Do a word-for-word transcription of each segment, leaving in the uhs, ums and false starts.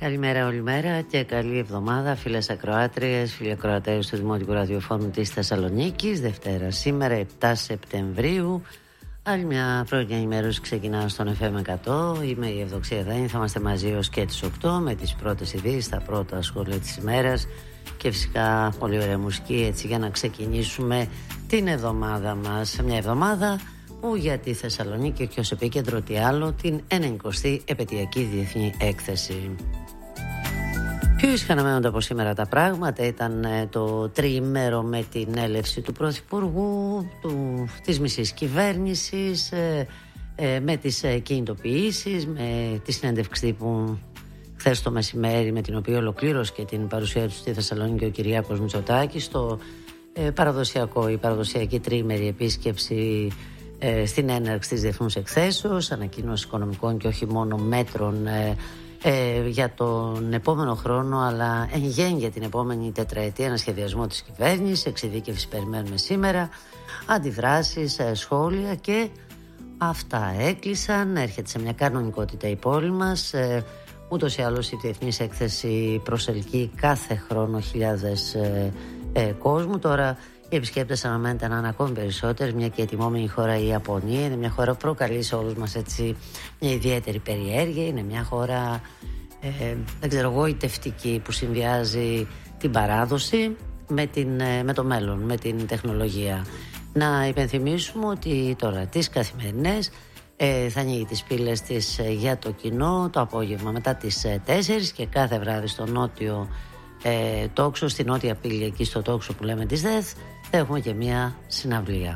Καλημέρα όλη μέρα και καλή εβδομάδα, φίλες ακροάτριες, φίλοι ακροατές του Δημοτικού Ραδιοφώνου της Θεσσαλονίκης. Δευτέρα σήμερα, επτά Σεπτεμβρίου. Άλλη μια πρωινή ενημέρωση ξεκινά στον εφ εμ εκατό. Είμαι η Ευδοξία Δένη. Θα είμαστε μαζί ως και τις οκτώ με τις πρώτες ειδήσεις, τα πρώτα σχόλια της ημέρας και φυσικά πολύ ωραία μουσική, έτσι για να ξεκινήσουμε την εβδομάδα μας. Μια εβδομάδα που για τη Θεσσαλονίκη και ως επίκεντρο τι άλλο, την ενενηκοστή επαιτειακή διεθνή έκθεση. Πιο ισχαναμένοντα από σήμερα τα πράγματα ήταν το τριήμερο με την έλευση του Πρωθυπουργού, του, της μισής κυβέρνησης, ε, ε, με τις κινητοποιήσεις, με τη συνέντευξη τύπου χθες το μεσημέρι, με την οποία ολοκλήρωσε και την παρουσία του στη Θεσσαλονίκη ο Κυριάκος Μητσοτάκης, στο ε, παραδοσιακό, η παραδοσιακή τριήμερη επίσκεψη ε, στην έναρξη της διεθνούς εκθέσεως, ανακοίνωση οικονομικών και όχι μόνο μέτρων ε, Ε, για τον επόμενο χρόνο, αλλά εν γέν για την επόμενη τετραετία, ένα σχεδιασμό της κυβέρνησης, εξειδίκευση περιμένουμε σήμερα, αντιδράσεις, ε, σχόλια και αυτά έκλεισαν. Έρχεται σε μια κανονικότητα η πόλη μας. Ε, ούτως ή άλλως η διεθνής έκθεση προσελκύει κάθε χρόνο χιλιάδες ε, ε, κόσμου. Τώρα οι επισκέπτες αναμένεται να είναι ακόμη περισσότεροι, μια και η ετοιμόμενη χώρα η Ιαπωνία είναι μια χώρα που προκαλεί σε όλους μας έτσι μια ιδιαίτερη περιέργεια. Είναι μια χώρα ε, δεν ξέρω γοητευτική, που συνδυάζει την παράδοση με, την, με το μέλλον, με την τεχνολογία. Να υπενθυμίσουμε ότι τώρα τις καθημερινές ε, θα ανοίγει τις πύλες της για το κοινό το απόγευμα μετά τις τέσσερις και κάθε βράδυ στο νότιο ε, τόξο, στη νότια πύλη εκεί στο τόξο που λέμε της ΔΕΘ, θα έχουμε και μια συναυλία.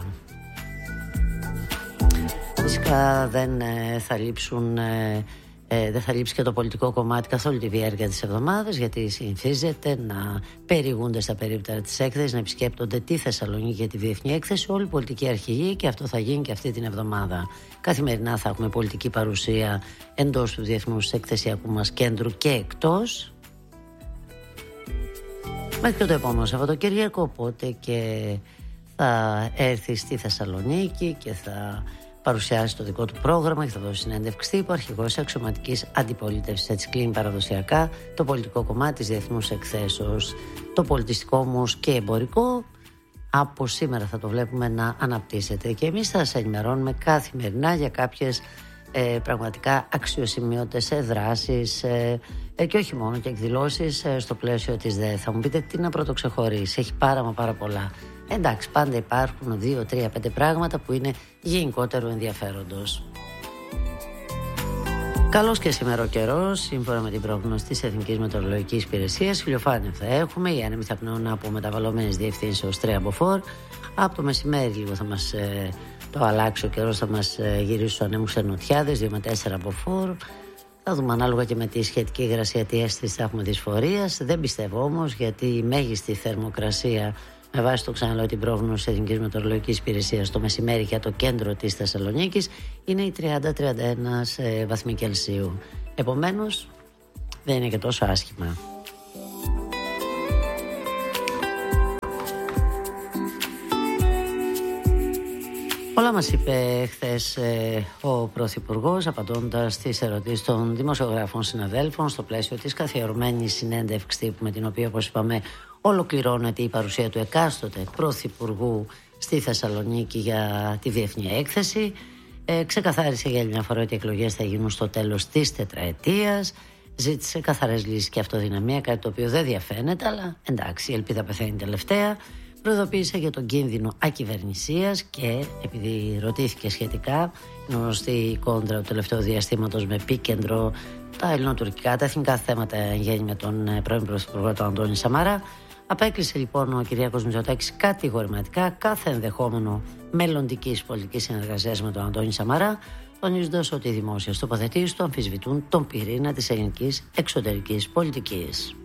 Φυσικά δεν ε, θα λείψουν ε, ε, δεν θα λείψει και το πολιτικό κομμάτι καθ' όλη τη διάρκεια της εβδομάδας, γιατί συνηθίζεται να περιηγούνται στα περίπτερα της έκθεσης, να επισκέπτονται τη Θεσσαλονίκη για τη διεθνή έκθεση όλοι οι πολιτικοί αρχηγοί, και αυτό θα γίνει και αυτή την εβδομάδα. Καθημερινά θα έχουμε πολιτική παρουσία εντός του διεθνούς εκθεσιακού μας κέντρου και εκτός, μέχρι και το επόμενο Σαββατοκύριακο, οπότε και θα έρθει στη Θεσσαλονίκη και θα παρουσιάσει το δικό του πρόγραμμα και θα δώσει συνέντευξη τύπου, αρχηγός αξιωματικής αντιπολίτευσης. Έτσι κλείνει παραδοσιακά το πολιτικό κομμάτι της διεθνούς εκθέσεως. Το πολιτιστικό όμως και εμπορικό από σήμερα θα το βλέπουμε να αναπτύσσεται, και εμείς θα σας ενημερώνουμε καθημερινά για κάποιες ε, πραγματικά αξιοσημείωτες δράσεις ε, ε, και όχι μόνο, και εκδηλώσεις ε, στο πλαίσιο της ΔΕΘ. Θα μου πείτε τι να πρωτοξεχωρίσει, έχει πάρα μα πάρα πολλά. Εντάξει, πάντα υπάρχουν δύο, τρία, πέντε πράγματα που είναι γενικότερου ενδιαφέροντος. Καλώς και σήμερα ο καιρός, σύμφωνα με την πρόγνωση της Εθνικής Μετεωρολογικής Υπηρεσίας, ηλιοφάνεια θα έχουμε, οι άνεμοι θα πνέουν από μεταβαλλόμενες διευθύνσεως τρία μποφόρ. Από το μεσημέρι λίγο θα μας ε, το αλλάξει ο καιρός, θα μας ε, γυρίσει στους ανέμους ενωτιάδες, δύο με τέσσερα μποφόρ. Θα δούμε ανάλογα και με τη σχετική υγρασία τι αίσθηση θα έχουμε δυσφορίας. Δεν πιστεύω όμως, γιατί η μέγιστη θερμοκρασία, με βάση το ξαναλέω την πρόγνωση της Εθνικής Μετεωρολογικής Υπηρεσίας, το μεσημέρι για το κέντρο της Θεσσαλονίκης είναι οι τριάντα με τριάντα ένα ε, βαθμοί Κελσίου. Επομένως δεν είναι και τόσο άσχημα. Όλα μας είπε χθες ε, ο Πρωθυπουργός, απαντώντας στις ερωτήσεις των δημοσιογράφων συναδέλφων στο πλαίσιο της καθιερωμένης συνέντευξης τύπου, με την οποία, όπως είπαμε, ολοκληρώνεται η παρουσία του εκάστοτε Πρωθυπουργού στη Θεσσαλονίκη για τη διεθνή έκθεση. Ε, ξεκαθάρισε για άλλη μια φορά ότι οι εκλογές θα γίνουν στο τέλος της τετραετίας. Ζήτησε καθαρές λύσεις και αυτοδυναμία, κάτι το οποίο δεν διαφαίνεται, αλλά εντάξει, η ελπίδα πεθαίνει τελευταία. Προειδοποίησε για τον κίνδυνο ακυβερνησίας και, επειδή ρωτήθηκε σχετικά, γνωστή η κόντρα του τελευταίου διαστήματος με επίκεντρο τα ελληνοτουρκικά, τα εθνικά θέματα εν γέννη με τον πρώην Πρωθυπουργό τον Αντώνη Σαμαρά, απέκλεισε λοιπόν ο Κυριάκος Μητσοτάκης κατηγορηματικά κάθε ενδεχόμενο μελλοντικής πολιτικής συνεργασίας με τον Αντώνη Σαμαρά, τονίζοντας ότι οι δημόσιες τοποθετήσεις του αμφισβητούν τον πυρήνα της ελληνικής εξωτερικής πολιτικής.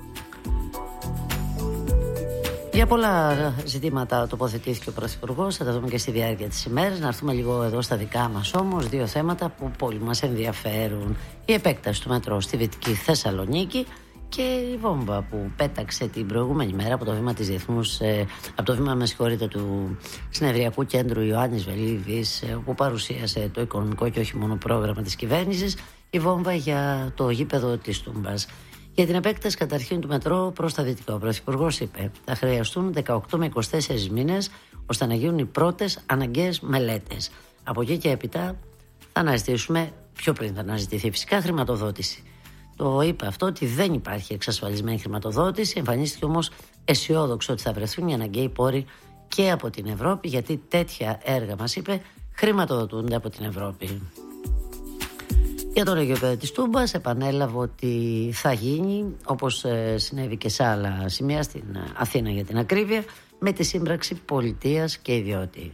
Για πολλά ζητήματα τοποθετήθηκε ο Πρωθυπουργός, θα τα δούμε και στη διάρκεια της ημέρας. Να έρθουμε λίγο εδώ στα δικά μας όμως, δύο θέματα που πολύ μας ενδιαφέρουν. Η επέκταση του μετρό στη Δυτική Θεσσαλονίκη και η βόμβα που πέταξε την προηγούμενη μέρα από το βήμα της Διεθνούς, ε, από το βήμα με συγχωρείτε του Συνεδριακού Κέντρου Ιωάννης Βελίδης, ε, που παρουσίασε το οικονομικό και όχι μόνο πρόγραμμα της κυβέρνησης η βόμβα για το γήπεδο της Τούμπας. Για την επέκταση καταρχήν του μετρό προς τα δυτικά, ο Πρωθυπουργός είπε: θα χρειαστούν δεκαοκτώ με είκοσι τέσσερις μήνες ώστε να γίνουν οι πρώτες αναγκαίες μελέτες. Από εκεί και έπειτα θα αναζητήσουμε, πιο πριν θα αναζητηθεί φυσικά, χρηματοδότηση. Το είπε αυτό ότι δεν υπάρχει εξασφαλισμένη χρηματοδότηση. Εμφανίστηκε όμως αισιόδοξο ότι θα βρεθούν οι αναγκαίοι πόροι και από την Ευρώπη, γιατί τέτοια έργα, μας είπε, χρηματοδοτούνται από την Ευρώπη. Για το γήπεδο της Τούμπας επανέλαβε ότι θα γίνει, όπως συνέβη και σε άλλα σημεία στην Αθήνα για την ακρίβεια, με τη σύμπραξη πολιτείας και ιδιώτη.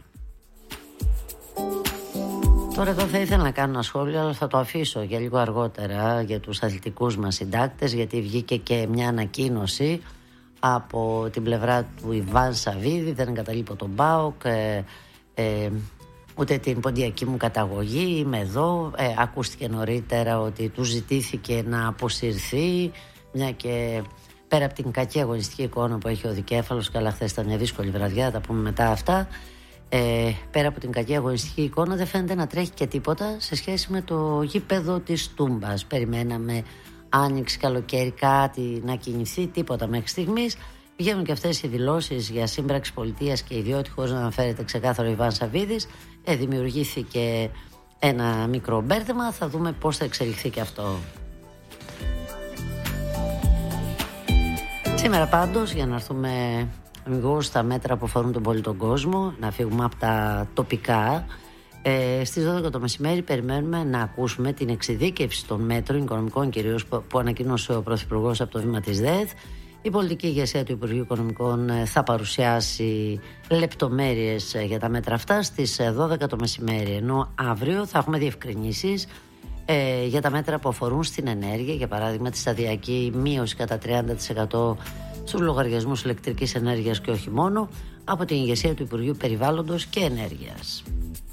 Τώρα εδώ θα ήθελα να κάνω ένα σχόλιο, αλλά θα το αφήσω για λίγο αργότερα για τους αθλητικούς μας συντάκτες, γιατί βγήκε και μια ανακοίνωση από την πλευρά του Ιβάν Σαββίδη. Δεν εγκαταλείπω τον ΠΑΟΚ, ε, ε, ούτε την ποντιακή μου καταγωγή, είμαι εδώ. Ε, ακούστηκε νωρίτερα ότι του ζητήθηκε να αποσυρθεί, μια και πέρα από την κακή αγωνιστική εικόνα που έχει ο δικέφαλος, καλά χθες ήταν μια δύσκολη βραδιά, θα τα πούμε μετά αυτά. Ε, πέρα από την κακή αγωνιστική εικόνα δεν φαίνεται να τρέχει και τίποτα σε σχέση με το γήπεδο της Τούμπας. Περιμέναμε άνοιξη, καλοκαίρι, κάτι να κινηθεί, τίποτα μέχρι στιγμής. Βγαίνουν και αυτές οι δηλώσεις για σύμπραξη πολιτείας και ιδιώτη, χωρίς να αναφέρεται ξεκάθαρο ο Ιβάν Σαββίδης. Ε, δημιουργήθηκε ένα μικρό μπέρδεμα, θα δούμε πώς θα εξελιχθεί και αυτό. Σήμερα πάντως, για να έρθουμε λίγο στα μέτρα που αφορούν τον πολύ τον κόσμο, να φύγουμε από τα τοπικά, ε, στις δώδεκα το μεσημέρι περιμένουμε να ακούσουμε την εξειδίκευση των μέτρων οικονομικών κυρίως που, που ανακοίνωσε ο Πρωθυπουργός από το βήμα της ΔΕΘ. Η πολιτική ηγεσία του Υπουργείου Οικονομικών θα παρουσιάσει λεπτομέρειες για τα μέτρα αυτά στις δώδεκα το μεσημέρι, ενώ αύριο θα έχουμε διευκρινήσεις ε, για τα μέτρα που αφορούν στην ενέργεια, για παράδειγμα τη σταδιακή μείωση κατά τριάντα τοις εκατό στους λογαριασμούς ηλεκτρικής ενέργειας και όχι μόνο, από την ηγεσία του Υπουργείου Περιβάλλοντος και Ενέργειας.